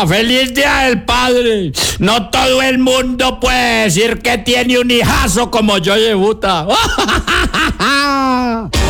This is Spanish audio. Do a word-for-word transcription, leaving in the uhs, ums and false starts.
¡Feliz Día del Padre! No todo el mundo puede decir que tiene un hijazo como yo, Yebuta.